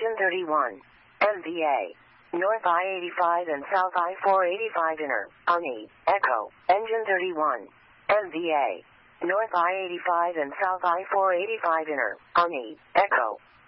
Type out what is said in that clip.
Engine 31. MVA. North I-85 and South I-485 inner. Ani. Echo. Engine 31. MVA. North I-85 and South I-485 inner. Ani. Echo.